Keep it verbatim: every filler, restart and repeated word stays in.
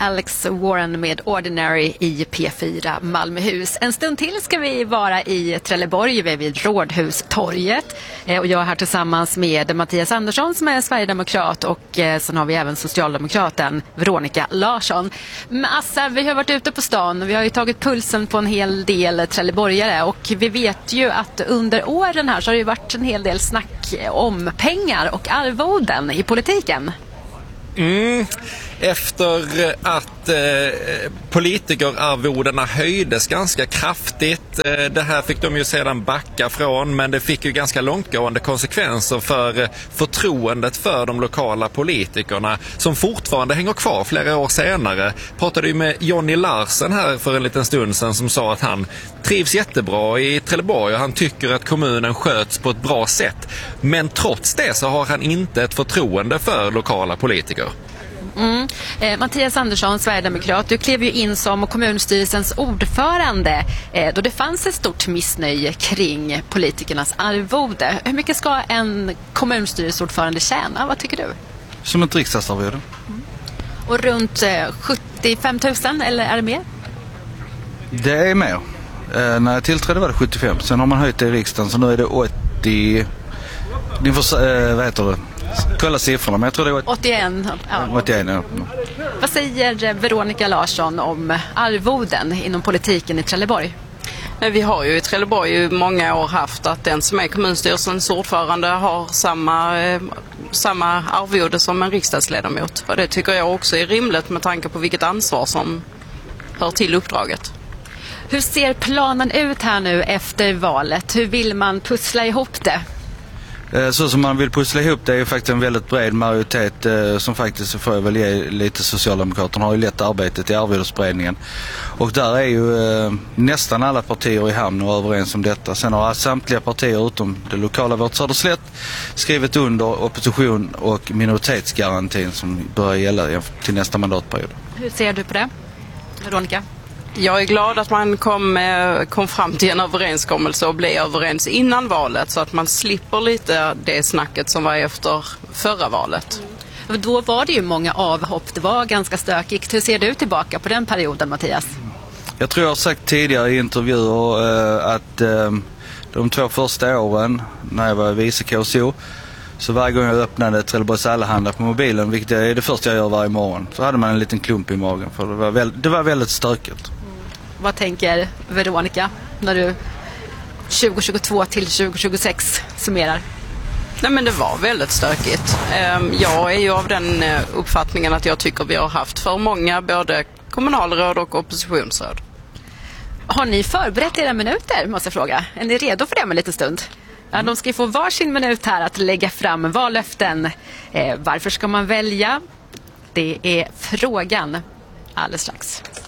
Alex Warren med Ordinary i P fyra Malmöhus. En stund till ska vi vara i Trelleborg, vi är vid Rådhustorget. Och jag är här tillsammans med Mattias Andersson som är sverigedemokrat och sen har vi även socialdemokraten Veronica Larsson. Men Assa, vi har varit ute på stan och vi har ju tagit pulsen på en hel del trelleborgare och vi vet ju att under åren här så har det ju varit en hel del snack om pengar och arvoden i politiken. Mm. Efter att eh, politikerarvodena höjdes ganska kraftigt, eh, det här fick de ju sedan backa från, men det fick ju ganska långtgående konsekvenser för eh, förtroendet för de lokala politikerna som fortfarande hänger kvar flera år senare. Pratade ju med Johnny Larsen här för en liten stund sedan som sa att han trivs jättebra i Trelleborg och han tycker att kommunen sköts på ett bra sätt. Men trots det så har han inte ett förtroende för lokala politiker. Mm. Eh, Mattias Andersson, sverigedemokrat, du klev ju in som kommunstyrelsens ordförande eh, då det fanns ett stort missnöje kring politikernas arvode. Hur mycket ska en kommunstyrelseordförande tjäna? Vad tycker du? Som ett riksdagsarvode. Mm. Och runt eh, sjuttiofem tusen, eller är det mer? Det är mer. Eh, när jag tillträdde var det sjuttiofem. Sen har man höjt det i riksdagen så nu är det åttio. Ni får, eh, vad heter det? Kolla siffrorna, men jag tror det var åttioen. Ja. åttioen, ja. Vad säger Veronica Larsson om arvoden inom politiken i Trelleborg? Vi har ju i Trelleborg i många år haft att den som är kommunstyrelsens ordförande har samma, eh, samma arvode som en riksdagsledamot. Och det tycker jag också är rimligt med tanke på vilket ansvar som hör till uppdraget. Hur ser planen ut här nu efter valet? Hur vill man pussla ihop det? Så som man vill pussla ihop det är ju faktiskt en väldigt bred majoritet eh, som faktiskt får jag väl ge lite Socialdemokraterna har ju lett arbetet i arvodesberedningen. Och där är ju eh, nästan alla partier i hamn och överens om detta. Sen har samtliga partier utom det lokala vårt Söderslätt skrivit under opposition och minoritetsgarantin som börjar gälla till nästa mandatperiod. Hur ser du på det, Veronica? Jag är glad att man kom, kom fram till en överenskommelse och blev överens innan valet så att man slipper lite det snacket som var efter förra valet. Mm. Då var det ju många avhopp, det var ganska stökigt. Hur ser du tillbaka på den perioden, Mattias? Jag tror jag har sagt tidigare i intervjuer äh, att äh, de två första åren när jag var vice K C O så varje gång jag öppnade Trelleborgs Allehanda på mobilen, vilket är det första jag gör varje morgon, så hade man en liten klump i magen för det var, väl, det var väldigt stökigt. Vad tänker Veronica när du tjugo tjugotvå till tjugo tjugosex summerar? Nej, men det var väldigt stökigt. Jag är ju av den uppfattningen att jag tycker vi har haft för många både kommunalråd och oppositionsråd. Har ni förberett era minuter, måste jag fråga? Är ni redo för det om en liten stund? Ja, de ska ju få varsin minut här att lägga fram vallöften. Eh, varför ska man välja? Det är frågan alldeles strax.